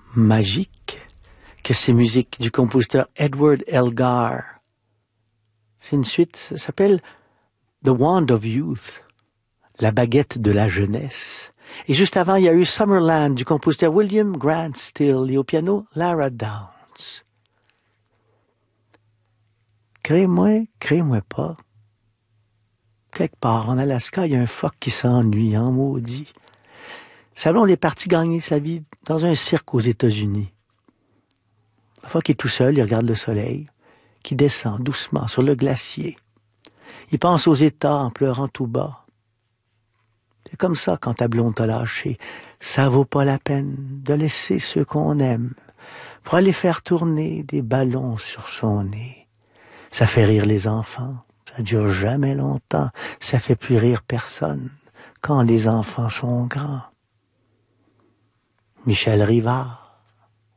magique que ces musiques du compositeur Edward Elgar. C'est une suite, ça s'appelle The Wand of Youth, la baguette de la jeunesse. Et juste avant, il y a eu Summerland du compositeur William Grant Still et au piano Lara Downs. Crée-moi pas. Quelque part en Alaska, il y a un phoque qui s'ennuie en maudit. Sa blonde est partie gagner sa vie dans un cirque aux États-Unis. Le phoque est tout seul, il regarde le soleil qui descend doucement sur le glacier. Il pense aux États en pleurant tout bas. C'est comme ça quand ta blonde t'a lâché. Ça vaut pas la peine de laisser ceux qu'on aime pour aller faire tourner des ballons sur son nez. Ça fait rire les enfants. Ça dure jamais longtemps. Ça fait plus rire personne quand les enfants sont grands. Michel Rivard.